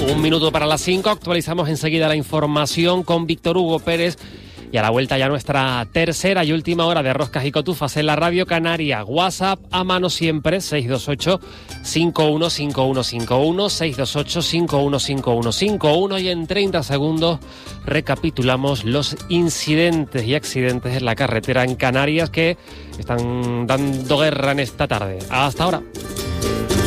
Un minuto para las 5, actualizamos enseguida la información con Víctor Hugo Pérez. Y a la vuelta ya nuestra tercera y última hora de Roscas y Cotufas en la Radio Canaria. WhatsApp a mano siempre, 628-515151, 628-515151. Y en 30 segundos recapitulamos los incidentes y accidentes en la carretera en Canarias que están dando guerra en esta tarde. Hasta ahora.